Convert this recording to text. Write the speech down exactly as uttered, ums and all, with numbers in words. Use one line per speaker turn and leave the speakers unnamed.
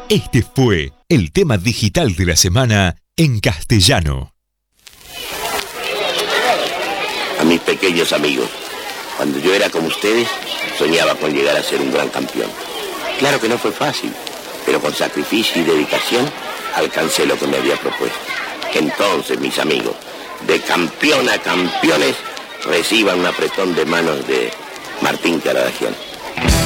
Este fue el tema digital de la semana en castellano.
A mis pequeños amigos, cuando yo era como ustedes, soñaba con llegar a ser un gran campeón. Claro que no fue fácil, pero con sacrificio y dedicación alcancé lo que me había propuesto. Entonces, mis amigos, de campeón a campeones, reciban un apretón de manos de Martín Caradagian.